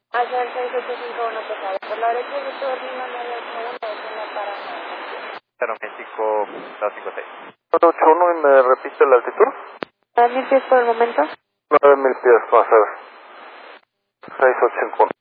Hacia el 6851 pesado. Por la derecha yo estoy volviendo 981, es una para 0 México 256. 981 y me repite la altitud. 9.000 pies por el momento. 9.000 pies, más a ver. 6851.